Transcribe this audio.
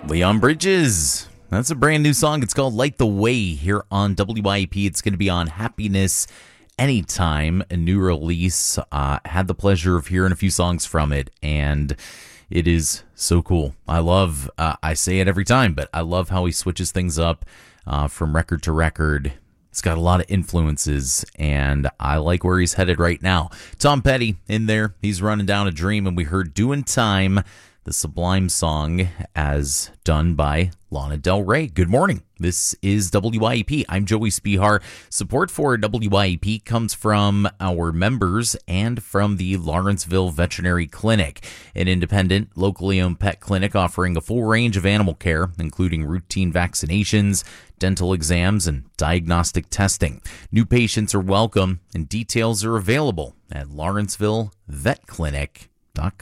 Leon Bridges. That's a brand new song. It's called Light the Way here on WYAP. It's going to be on Happiness Anytime, a new release. Had the pleasure of hearing a few songs from it, and it is so cool. I love, I say it every time, but I love how he switches things up from record to record. It's got a lot of influences, and I like where he's headed right now. Tom Petty in there. He's running down a dream, and we heard Doing Time, the Sublime song, as done by Lana Del Rey. Good morning. This is WYAP. I'm Joey Spihar. Support for WYAP comes from our members and from the Lawrenceville Veterinary Clinic, an independent, locally owned pet clinic offering a full range of animal care, including routine vaccinations, dental exams, and diagnostic testing. New patients are welcome, and details are available at lawrencevillevetclinic.com.